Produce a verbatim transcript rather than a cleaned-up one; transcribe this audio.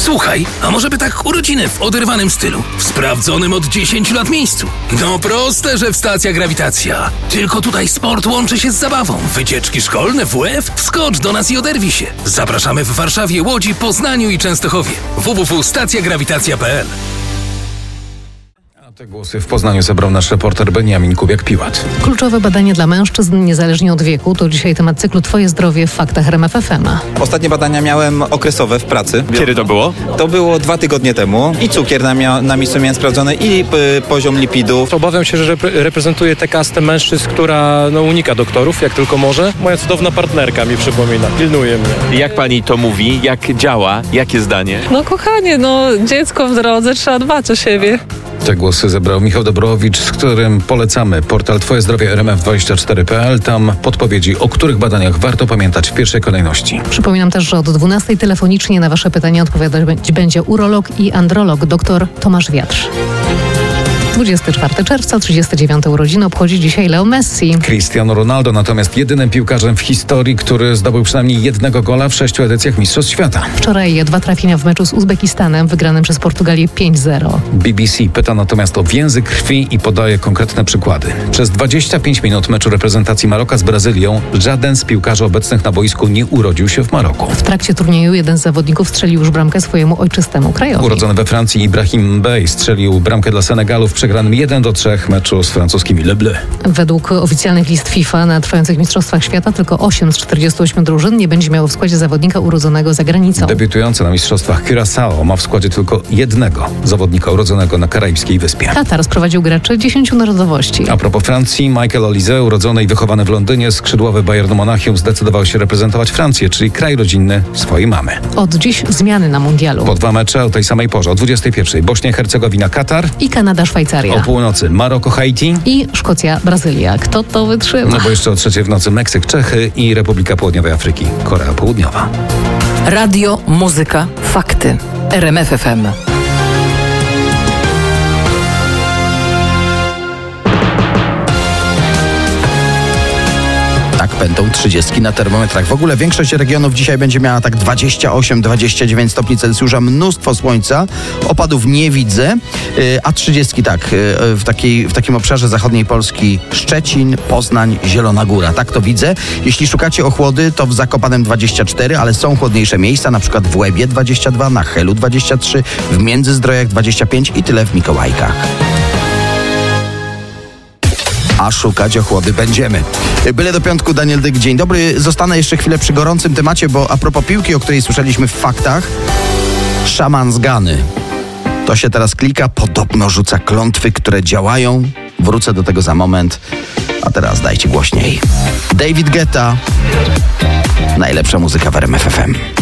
Słuchaj, a może by tak urodziny w oderwanym stylu? W sprawdzonym od dziesięciu lat miejscu. No proste, że w Stacja Grawitacja. Tylko tutaj sport łączy się z zabawą. Wycieczki szkolne, W F? Wskocz do nas i oderwij się. Zapraszamy w Warszawie, Łodzi, Poznaniu i Częstochowie. w w w kropka stacja grawitacja kropka p l. Te głosy w Poznaniu zebrał nasz reporter Beniamin Kubiak-Piłat. Kluczowe badanie dla mężczyzn niezależnie od wieku to dzisiaj temat cyklu Twoje zdrowie w faktach R M F F M. Ostatnie badania miałem okresowe w pracy. Kiedy to było? To było dwa tygodnie temu. I cukier na, mia- na miejscu miałem sprawdzony i y, poziom lipidów. Obawiam się, że repre- reprezentuję tę kastę mężczyzn, która no, unika doktorów jak tylko może. Moja cudowna partnerka mi przypomina, pilnuje mnie. Jak pani to mówi? Jak działa? Jakie zdanie? No kochanie, no dziecko w drodze, trzeba dbać o siebie. Te głosy zebrał Michał Dobrowicz, z którym polecamy portal Twoje zdrowie R M F dwadzieścia cztery kropka p l. Tam podpowiedzi, o których badaniach warto pamiętać w pierwszej kolejności. Przypominam też, że od dwunastej telefonicznie na Wasze pytania odpowiadać będzie urolog i androlog dr Tomasz Wiatrz. dwudziestego czwartego czerwca, trzydzieste dziewiąte urodziny obchodzi dzisiaj Leo Messi. Cristiano Ronaldo natomiast jedynym piłkarzem w historii, który zdobył przynajmniej jednego gola w sześciu edycjach Mistrzostw Świata. Wczoraj dwa trafienia w meczu z Uzbekistanem, wygranym przez Portugalię pięć zero. B B C pyta natomiast o więzy krwi i podaje konkretne przykłady. Przez dwadzieścia pięć minut meczu reprezentacji Maroka z Brazylią żaden z piłkarzy obecnych na boisku nie urodził się w Maroku. W trakcie turnieju jeden z zawodników strzelił już bramkę swojemu ojczystemu krajowi. Urodzony we Francji Ibrahim Bey strzelił bramkę dla Senegalu w przegranym jeden do trzech meczu z francuskimi Le Bleu. Według oficjalnych list FIFA na trwających Mistrzostwach Świata tylko osiem z czterdziestu ośmiu drużyn nie będzie miało w składzie zawodnika urodzonego za granicą. Debiutujący na Mistrzostwach Curaçao ma w składzie tylko jednego zawodnika urodzonego na Karaibskiej Wyspie. Katar sprowadził graczy dziesięciu narodowości. A propos Francji, Michael Olise, urodzony i wychowany w Londynie, skrzydłowy Bayernu Monachium, zdecydował się reprezentować Francję, czyli kraj rodzinny swojej mamy. Od dziś zmiany na mundialu. Po dwa mecze o tej samej porze, o dwudziestej pierwszej Bośnia i Hercegowina, Katar. I Kanada, Szwajcaria. O północy Maroko, Haiti. I Szkocja, Brazylia. Kto to wytrzyma? No bo jeszcze o trzeciej w nocy Meksyk, Czechy i Republika Południowej Afryki, Korea Południowa. Radio, muzyka, fakty. R M F F M. Będą trzydziestki na termometrach. W ogóle większość regionów dzisiaj będzie miała tak dwadzieścia osiem dwadzieścia dziewięć stopni Celsjusza, mnóstwo słońca, opadów nie widzę, a trzydziestki tak, w, takiej, w takim obszarze zachodniej Polski Szczecin, Poznań, Zielona Góra. Tak to widzę. Jeśli szukacie ochłody, to w Zakopanem dwadzieścia cztery, ale są chłodniejsze miejsca, na przykład w Łebie dwadzieścia dwa, na Helu dwadzieścia trzy, w Międzyzdrojach dwadzieścia pięć i tyle w Mikołajkach. A szukać ochłody będziemy. Byle do piątku, Daniel Dyk, dzień dobry. Zostanę jeszcze chwilę przy gorącym temacie, bo a propos piłki, o której słyszeliśmy w faktach, szaman z Gany. To się teraz klika, podobno rzuca klątwy, które działają. Wrócę do tego za moment, a teraz dajcie głośniej. David Guetta. Najlepsza muzyka w R M F F M.